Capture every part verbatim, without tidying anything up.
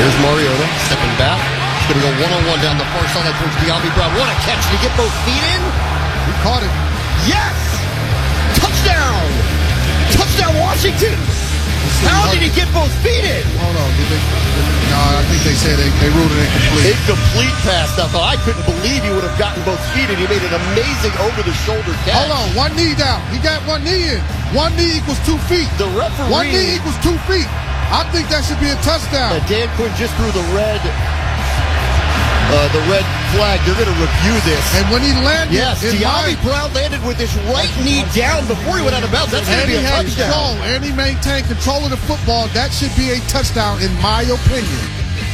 Here's Mariota stepping back. He's going to go one-on-one down the far sideline towards De'Ami Brown. What a catch. Did he get both feet in? He caught it. Yes! Touchdown! Touchdown, Washington! How did he get both feet in? Hold on. Did they, no, I think they said they, they ruled it incomplete. Incomplete pass. Now, I couldn't believe he would have gotten both feet in. He made an amazing over-the-shoulder catch. Hold on. One knee down. He got one knee in. One knee equals two feet. The referee. One knee equals two feet. I think that should be a touchdown. Uh, Dan Quinn just threw the red, uh, the red flag. They're going to review this. And when he landed, yes, De'Ami Brown landed with his right knee down before he went out of bounds. That's going to be a touchdown. Control, and he maintained control of the football. That should be a touchdown, in my opinion.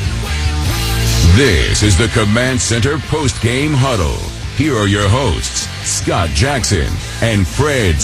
This is the Command Center post-game huddle. Here are your hosts, Scott Jackson and Fred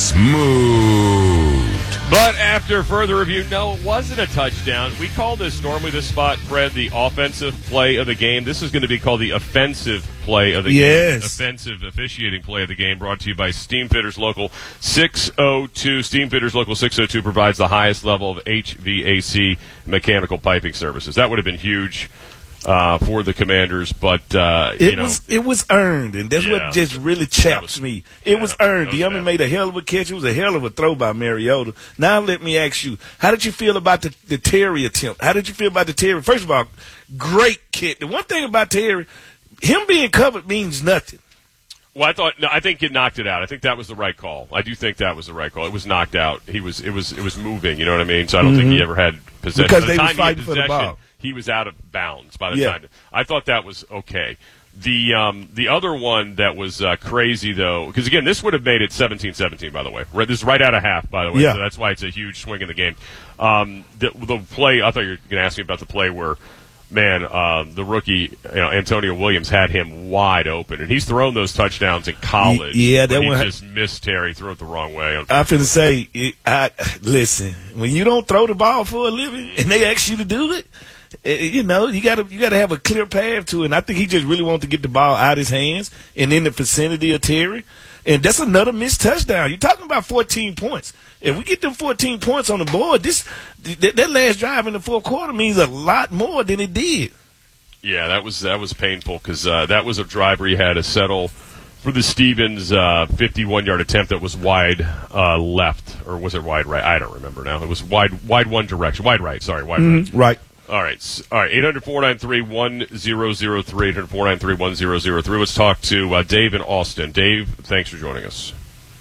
Smoot. But after further review, no, it wasn't a touchdown. We call this normally this spot, Fred, the offensive play of the game. This is going to be called the offensive play of the yes. game. Offensive officiating play of the game, brought to you by Steamfitters Local six oh two. Steamfitters Local six oh two provides the highest level of H V A C mechanical piping services. That would have been huge uh, for the Commanders, but uh, it you know, was it was earned, and that's yeah, what just really chaps was, me. It yeah, was earned. was De'Ami made a hell of a catch. It was a hell of a throw by Mariota. Now let me ask you, how did you feel about the, the Terry attempt? How did you feel about the Terry? First of all, great kick. The one thing about Terry, him being covered means nothing. Well, I thought no, I think it knocked it out. I think that was the right call. I do think that was the right call. It was knocked out. He was it was it was moving. You know what I mean? So I don't mm-hmm. think he ever had possession. Because by the they time was fighting he had for the ball. He was out of bounds by the yeah. time. I thought that was okay. The um, the other one that was uh, crazy, though, because, again, this would have made it seventeen seventeen, by the way. This is right out of half, by the way, yeah. so that's why it's a huge swing in the game. Um, the, the play, I thought you were going to ask me about the play where, man, uh, the rookie, you know, Antonio Williams had him wide open, and he's thrown those touchdowns in college. Yeah, that he one just missed Terry, threw it the wrong way. I'm finna say, it, I, listen, when you don't throw the ball for a living and they ask you to do it, you know, you gotta you gotta have a clear path to it. And I think he just really wanted to get the ball out of his hands and in the vicinity of Terry. And that's another missed touchdown. You're talking about fourteen points. If we get them fourteen points on the board, this that, that last drive in the fourth quarter means a lot more than it did. Yeah, that was that was painful because uh, that was a drive where he had to settle for the Stevens uh, fifty-one-yard attempt that was wide uh, left, or was it wide right? I don't remember now. It was wide wide one direction, wide right. Sorry, wide mm-hmm. right. Right. All right, all right. eight hundred, four nine three, one zero zero three, eight hundred, four nine three, one zero zero three. Let's talk to uh, Dave in Austin. Dave, thanks for joining us.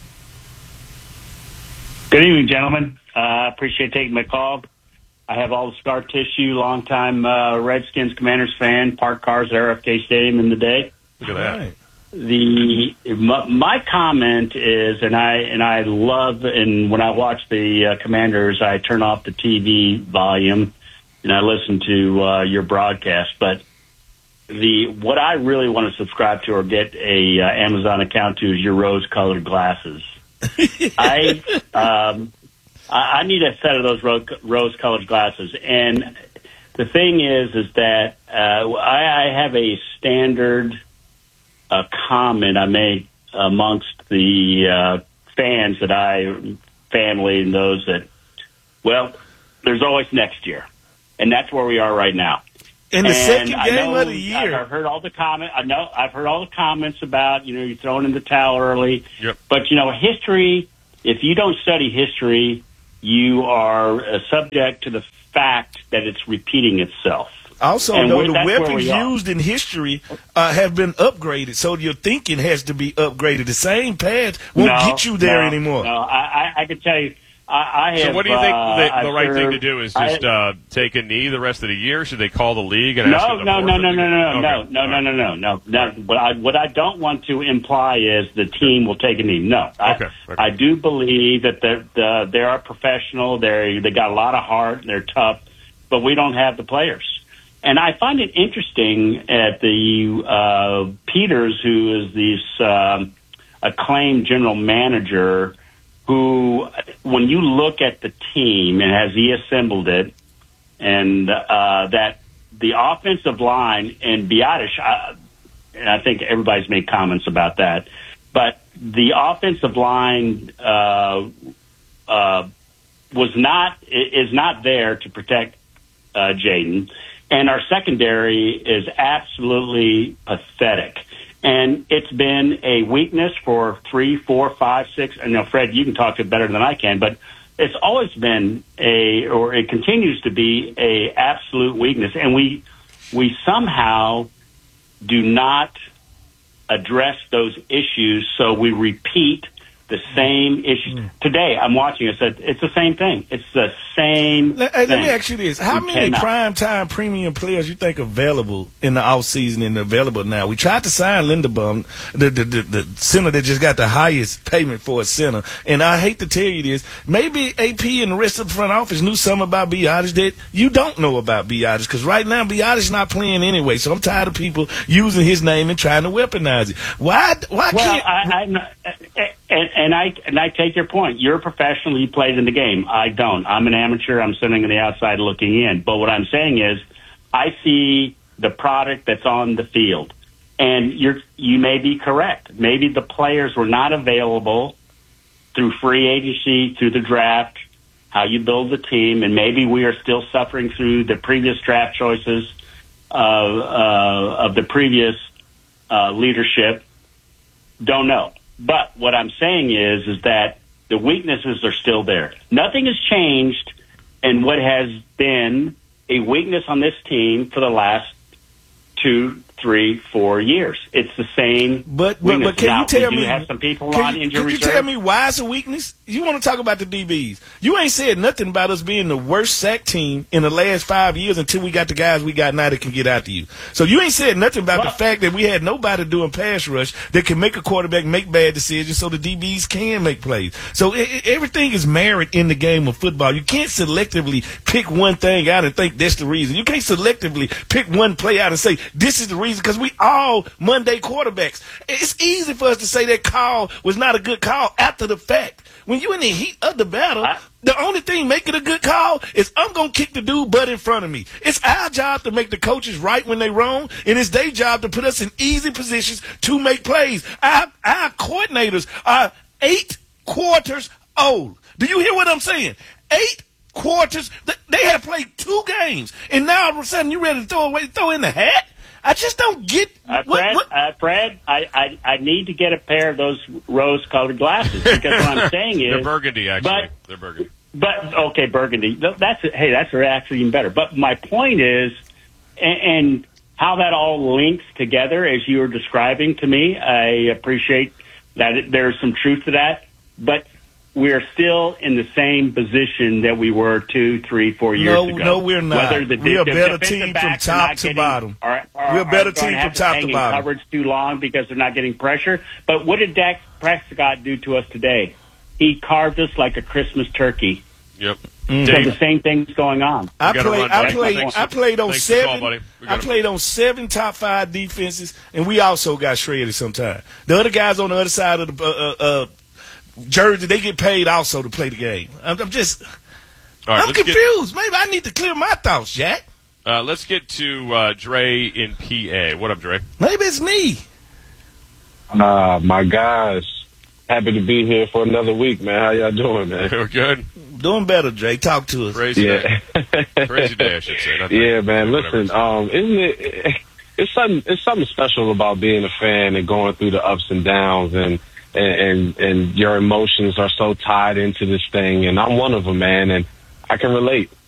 Good evening, gentlemen. I uh, appreciate taking my call. I have all the scar tissue, longtime uh, Redskins Commanders fan, parked cars at R F K Stadium in the day. Look at that. Right. The my, my comment is, and I and I love, and when I watch the uh, Commanders, I turn off the T V volume and I listen to uh, your broadcast. But the what I really want to subscribe to or get a uh, Amazon account to is your rose-colored glasses. I um, I I need a set of those ro- rose-colored glasses, and the thing is, is that uh, I, I have a standard uh, comment I make amongst the uh, fans that I family and those that, well, there's always next year. And that's where we are right now. In the and second I game know, of the year. I've heard all the comment. I know I've heard all the comments about, you know, you're throwing in the towel early. Yep. But, you know, history, if you don't study history, you are uh, subject to the fact that it's repeating itself. Also, and though, the weapons we used in history uh, have been upgraded, so your thinking has to be upgraded. The same path won't no, get you there no, anymore. No, I, I, I can tell you. I, I have, so what do you think uh, the, the right served, thing to do is just I, uh, take a knee the rest of the year? Should they call the league and no, ask them to no, no, no, no, no, no, okay. no, no, no, no, no, no. What I what I don't want to imply is the team will take a knee. No, I, okay. okay. I do believe that the, the, they are professional. They they got a lot of heart. They're tough, but we don't have the players. And I find it interesting at the uh, Peters, who is this um, acclaimed general manager, who, when you look at the team and has he assembled it, and uh, that the offensive line and Biadasz, uh, and I think everybody's made comments about that, but the offensive line uh, uh, was not is not there to protect uh, Jaden. And our secondary is absolutely pathetic. And it's been a weakness for three, four, five, six. And now, Fred, you can talk to it better than I can, but it's always been a, or it continues to be a absolute weakness. And we, we somehow do not address those issues, so we repeat the same issues. Mm. Today, I'm watching it. It's the same thing. It's the same let, thing. Let me ask you this. How we many cannot. prime-time premium players you think available in the offseason and available now? We tried to sign Linderbaum, the, the, the, the center that just got the highest payment for a center. And I hate to tell you this. Maybe A P and the rest of the front office knew something about Biadasz that you don't know about Biadasz, because right now Biadasz not playing anyway. So I'm tired of people using his name and trying to weaponize it. Why, why well, can't... I, I'm not, and, and I and I take your point. You're a professional. You played in the game. I don't. I'm an amateur. I'm sitting on the outside looking in. But what I'm saying is, I see the product that's on the field, and you're you may be correct. Maybe the players were not available through free agency, through the draft, how you build the team, and maybe we are still suffering through the previous draft choices of uh, of the previous uh, leadership. Don't know. But what I'm saying is, is that the weaknesses are still there. Nothing has changed in what has been a weakness on this team for the last two, three, four years. It's the same. But but, weakness. but can now, you tell we me? do have some people can on you, injury can you reserve. tell me why it's a weakness? You want to talk about the D Bs? You ain't said nothing about us being the worst sack team in the last five years until we got the guys we got now that can get after you. So you ain't said nothing about well, the fact that we had nobody doing pass rush that can make a quarterback make bad decisions, so the D Bs can make plays. So it, it, everything is merit in the game of football. You can't selectively pick one thing out and think that's the reason. You can't selectively pick one play out and say this is the reason, because we all Monday quarterbacks. It's easy for us to say that call was not a good call after the fact. When you're in the heat of the battle, I, the only thing making a good call is I'm going to kick the dude butt in front of me. It's our job to make the coaches right when they wrong, and it's their job to put us in easy positions to make plays. Our, our coordinators are eight quarters old. Do you hear what I'm saying? Eight quarters. They have played two games, and now all of a sudden you're ready to throw away, throw in the hat? I just don't get uh, what, Fred. what? Uh, Fred, I, I I need to get a pair of those rose-colored glasses, because what I'm saying is they're burgundy. Actually, but, they're burgundy. But okay, burgundy. That's hey, that's actually even better. But my point is, and, and how that all links together as you were describing to me. I appreciate that it, there's some truth to that, but we are still in the same position that we were two, three, four years no, ago. No, we're not. Whether the, we're a the better defensive team from backs are top not to getting, bottom. Are, are, we're a better are team have from top hang to in bottom. Coverage too long because they're not getting pressure. But what did Dak Prescott do to us today? He carved us like a Christmas turkey. Yep. Mm-hmm. So the same thing's going on. I gotta played. run, I Mike. played. Thanks. I played on Thanks for the seven. call, buddy. We I gotta- played on seven top five defenses, and we also got shredded sometimes. The other guys on the other side of the uh, uh, jersey, they get paid also to play the game. I'm, I'm just. All right, I'm let's get- confused. Maybe I need to clear my thoughts, Jack. Uh, let's get to uh, Dre in P A. What up, Dre? Maybe it's me. Uh, my guys, happy to be here for another week, man. How y'all doing, man? We're good. Doing better, Jay. Talk to us. Crazy Yeah. day. Crazy day, I should say. Not Yeah, that- man. whatever. Listen, um, isn't it? It's something. It's something special about being a fan and going through the ups and downs, and and and, and your emotions are so tied into this thing. And I'm one of them, man. And I can relate.